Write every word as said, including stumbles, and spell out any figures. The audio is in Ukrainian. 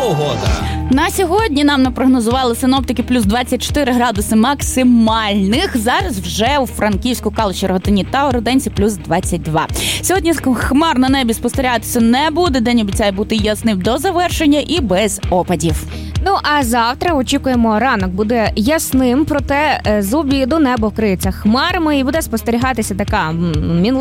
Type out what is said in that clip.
погода. На сьогодні нам напрогнозували синоптики плюс двадцять чотири градуси максимальних. Зараз вже у Франківську, Калуші, Рогатині та Оруденці плюс двадцять два. Сьогодні хмар на небі спостерігатися не буде. День обіцяє бути ясним до завершення і без опадів. Ну, а завтра очікуємо, ранок буде ясним, проте з обіду небо вкриється хмарами і буде спостерігатися така мінус